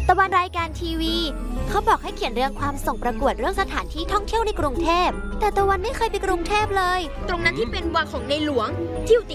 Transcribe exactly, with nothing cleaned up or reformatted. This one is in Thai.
ตะวันรายการทีวีเขาบอกให้เขียนเรื่องความส่งประกวดเรื่องสถานที่ท่องเที่ยวในกรุงเทพแต่ตะวันไม่เคยไปกรุงเทพเลยตรงนั้นที่เป็นวังของในหลวงที่อยู่